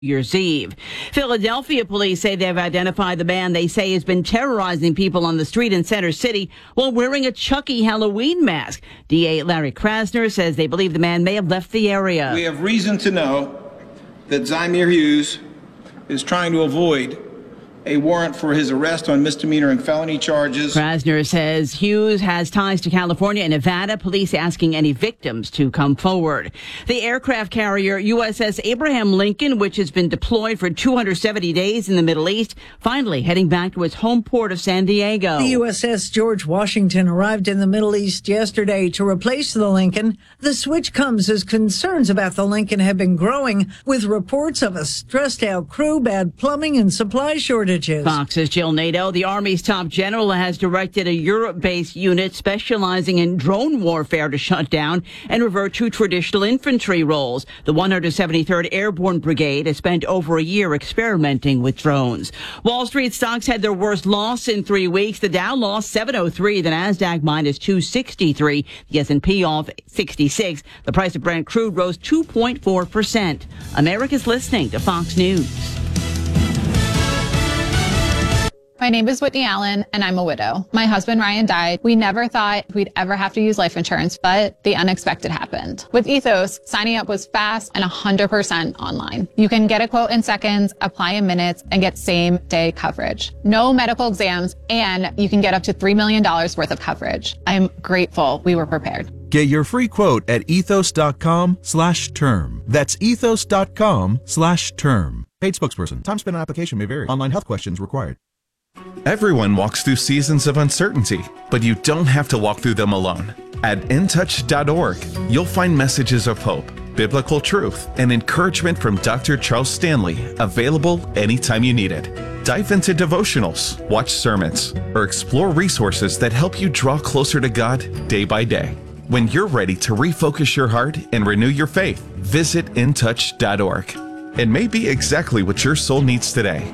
Year's Eve. Philadelphia police say they've identified the man they say has been terrorizing people on the street in Center City while wearing a Chucky Halloween mask. DA Larry Krasner says they believe the man may have left the area. We have reason to know that Zymir Hughes is trying to avoid a warrant for his arrest on misdemeanor and felony charges. Krasner says Hughes has ties to California and Nevada. Police asking any victims to come forward. The aircraft carrier USS Abraham Lincoln, which has been deployed for 270 days in the Middle East, finally heading back to its home port of San Diego. The USS George Washington arrived in the Middle East yesterday to replace the Lincoln. The switch comes as concerns about the Lincoln have been growing, with reports of a stressed-out crew, bad plumbing, and supply shortages. Fox's Jill Nato. The Army's top general has directed a Europe-based unit specializing in drone warfare to shut down and revert to traditional infantry roles. The 173rd Airborne Brigade has spent over a year experimenting with drones. Wall Street stocks had their worst loss in 3 weeks. The Dow lost 703, the Nasdaq minus 263, the S&P off 66. The price of Brent crude rose 2.4%. America's listening to Fox News. My name is Whitney Allen, and I'm a widow. My husband, Ryan, died. We never thought we'd ever have to use life insurance, but the unexpected happened. With Ethos, signing up was fast and 100% online. You can get a quote in seconds, apply in minutes, and get same-day coverage. No medical exams, and you can get up to $3 million worth of coverage. I'm grateful we were prepared. Get your free quote at ethos.com/term. That's ethos.com/term. Paid spokesperson. Time spent on application may vary. Online health questions required. Everyone walks through seasons of uncertainty, but you don't have to walk through them alone. At intouch.org, you'll find messages of hope, biblical truth, and encouragement from Dr. Charles Stanley, available anytime you need it. Dive into devotionals, watch sermons, or explore resources that help you draw closer to God day by day. When you're ready to refocus your heart and renew your faith, visit intouch.org. It may be exactly what your soul needs today.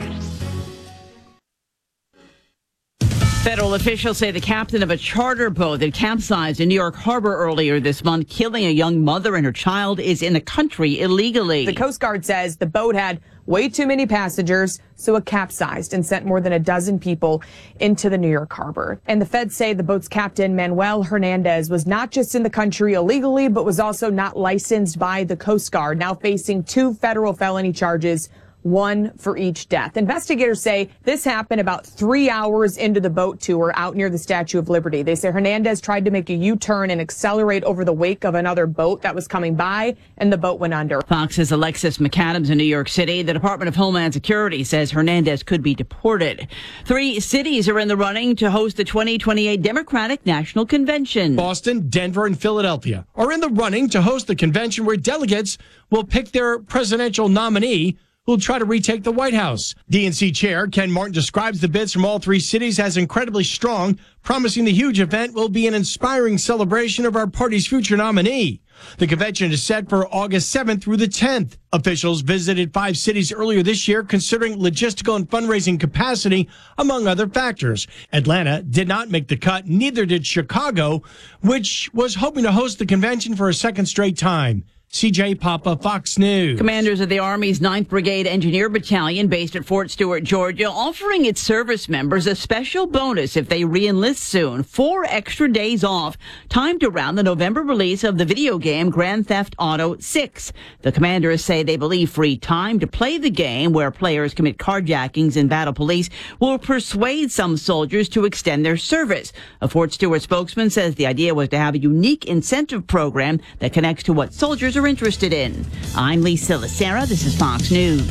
Federal officials say the captain of a charter boat that capsized in New York Harbor earlier this month, killing a young mother and her child, is in the country illegally. The Coast Guard says the boat had way too many passengers, so it capsized and sent more than a dozen people into the New York Harbor. And the feds say the boat's captain, Manuel Hernandez, was not just in the country illegally, but was also not licensed by the Coast Guard, now facing 2 federal felony charges, 1 for each death. Investigators say this happened about 3 hours into the boat tour out near the Statue of Liberty. They say Hernandez tried to make a U-turn and accelerate over the wake of another boat that was coming by, and the boat went under. Fox's Alexis McAdams in New York City. The Department of Homeland Security says Hernandez could be deported. 3 cities are in the running to host the 2028 Democratic National Convention. Boston, Denver, and Philadelphia are in the running to host the convention where delegates will pick their presidential nominee who'll try to retake the White House. DNC Chair Ken Martin describes the bids from all 3 cities as incredibly strong, promising the huge event will be an inspiring celebration of our party's future nominee. The convention is set for August 7th through the 10th. Officials visited 5 cities earlier this year, considering logistical and fundraising capacity, among other factors. Atlanta did not make the cut, neither did Chicago, which was hoping to host the convention for a second straight time. CJ Papa, Fox News. Commanders of the Army's 9th Brigade Engineer Battalion, based at Fort Stewart, Georgia, offering its service members a special bonus if they re-enlist soon. 4 extra days off, timed around the November release of the video game Grand Theft Auto 6. The commanders say they believe free time to play the game, where players commit carjackings and battle police, will persuade some soldiers to extend their service. A Fort Stewart spokesman says the idea was to have a unique incentive program that connects to what soldiers are interested in. I'm Lisa Lacera. This is Fox News.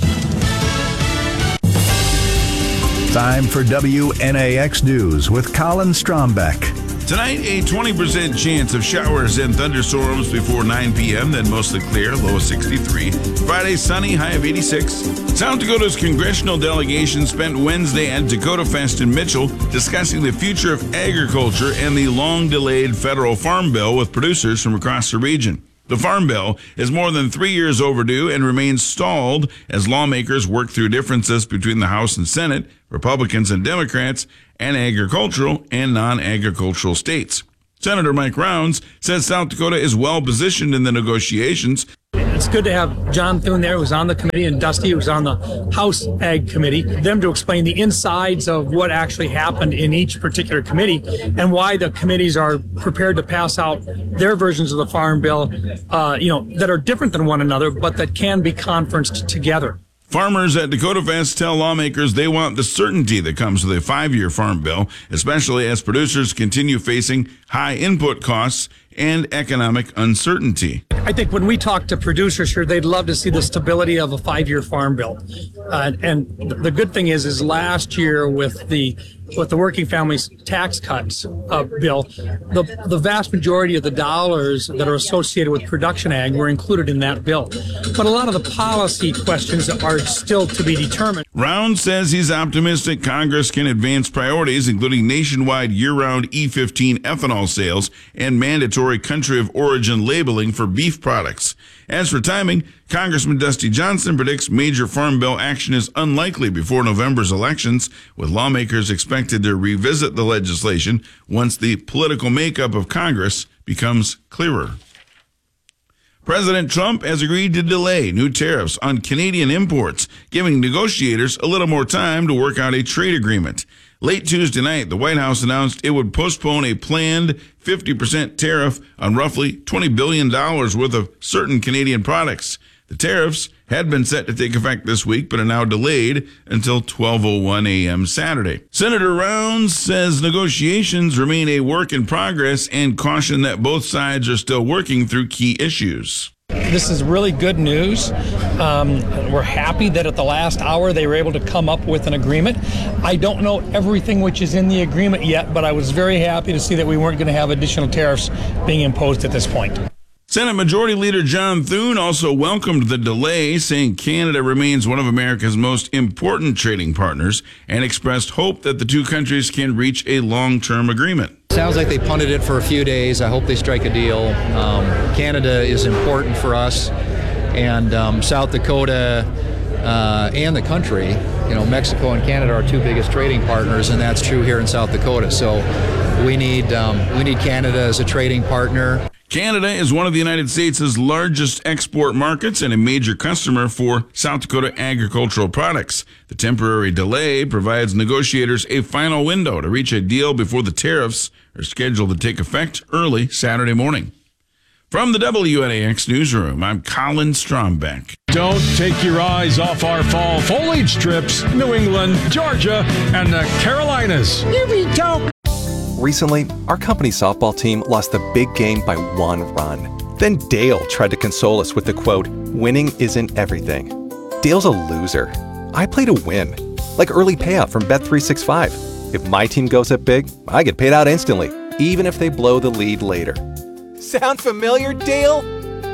Time for WNAX News with Colin Strombeck. Tonight, a 20% chance of showers and thunderstorms before 9 p.m., then mostly clear, low of 63. Friday, sunny, high of 86. South Dakota's congressional delegation spent Wednesday at Dakota Fest in Mitchell discussing the future of agriculture and the long-delayed federal farm bill with producers from across the region. The Farm Bill is more than 3 years overdue and remains stalled as lawmakers work through differences between the House and Senate, Republicans and Democrats, and agricultural and non-agricultural states. Senator Mike Rounds says South Dakota is well positioned in the negotiations. it's good to have John Thune there, who's on the committee, and Dusty, who's on the House Ag Committee, them to explain the insides of what actually happened in each particular committee and why the committees are prepared to pass out their versions of the Farm Bill, that are different than one another, but that can be conferenced together. Farmers at Dakota Fest tell lawmakers they want the certainty that comes with a 5-year farm bill, especially as producers continue facing high input costs and economic uncertainty. I think when we talk to producers here, they'd love to see the stability of a 5-year farm bill. And the good thing is last year with the working families tax cuts bill, the vast majority of the dollars that are associated with production ag were included in that bill. But a lot of the policy questions are still to be determined. Round says he's optimistic Congress can advance priorities, including nationwide year-round E15 ethanol sales and mandatory country of origin labeling for beef products. As for timing, Congressman Dusty Johnson predicts major farm bill action is unlikely before November's elections, with lawmakers expected to revisit the legislation once the political makeup of Congress becomes clearer. President Trump has agreed to delay new tariffs on Canadian imports, giving negotiators a little more time to work out a trade agreement. Late Tuesday night, the White House announced it would postpone a planned 50% tariff on roughly $20 billion worth of certain Canadian products. The tariffs had been set to take effect this week, but are now delayed until 12:01 a.m. Saturday. Senator Rounds says negotiations remain a work in progress and cautioned that both sides are still working through key issues. This is really good news. We're happy that at the last hour they were able to come up with an agreement. I don't know everything which is in the agreement yet, but I was very happy to see that we weren't going to have additional tariffs being imposed at this point. Senate Majority Leader John Thune also welcomed the delay, saying Canada remains one of America's most important trading partners, and expressed hope that the two countries can reach a long-term agreement. Sounds like they punted it for a few days. I hope they strike a deal. Canada is important for us, and South Dakota and the country. Mexico and Canada are our two biggest trading partners, and that's true here in South Dakota. So we need Canada as a trading partner. Canada is one of the United States' largest export markets and a major customer for South Dakota agricultural products. The temporary delay provides negotiators a final window to reach a deal before the tariffs are scheduled to take effect early Saturday morning. From the WNAX newsroom, I'm Colin Strombeck. Don't take your eyes off our fall foliage strips, New England, Georgia, and the Carolinas. Here we go. Recently, our company's softball team lost the big game by 1 run. Then Dale tried to console us with the quote, "Winning isn't everything." Dale's a loser. I play to win, like early payout from Bet365. If my team goes up big, I get paid out instantly, even if they blow the lead later. Sound familiar, Dale?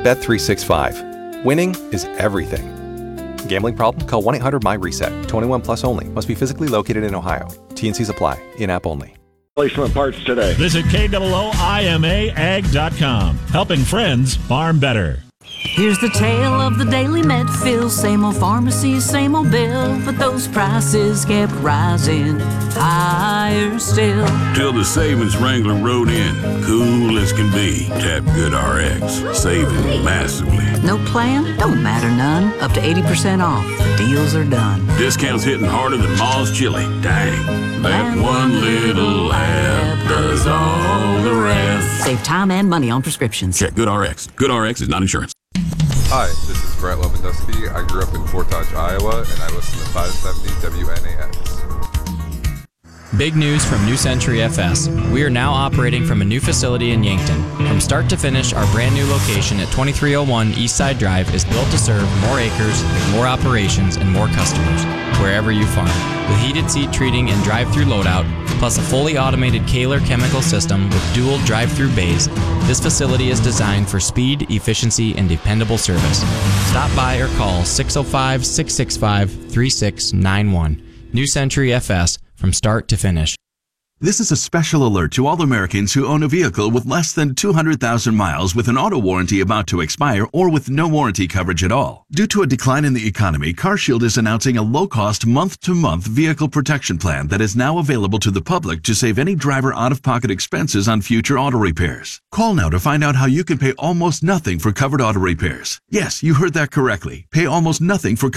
Bet365. Winning is everything. Gambling problem? Call 1-800-MY-RESET. 21 plus only. Must be physically located in Ohio. T&Cs apply. In-app only. Replacement parts today. Visit KOOIMAAG.com. Helping friends farm better. Here's the tale of the daily Medfield. Same old pharmacy, same old bill, but those prices kept rising higher still. Till the savings Wrangler rode in, cool as can be. Tap GoodRx, saving massively. No plan? Don't matter none. Up to 80% off. Deals are done. Discounts hitting harder than Ma's chili. Dang, that one little app does all the rest. Save time and money on prescriptions. Check GoodRx. GoodRx is not insurance. Hi, this is Brett Lewandowski. I grew up in Fort Dodge, Iowa, and I listen to 570 WNAX. Big news from New Century FS. We are now operating from a new facility in Yankton. From start to finish, our brand new location at 2301 Eastside Drive is built to serve more acres, more operations, and more customers, wherever you farm. With heated seed treating and drive-through loadout, plus a fully automated Kaler chemical system with dual drive-through bays, this facility is designed for speed, efficiency, and dependable service. Stop by or call 605-665-3691. New Century FS, from start to finish. This is a special alert to all Americans who own a vehicle with less than 200,000 miles with an auto warranty about to expire or with no warranty coverage at all. Due to a decline in the economy, CarShield is announcing a low-cost month-to-month vehicle protection plan that is now available to the public to save any driver out-of-pocket expenses on future auto repairs. Call now to find out how you can pay almost nothing for covered auto repairs. Yes, you heard that correctly. Pay almost nothing for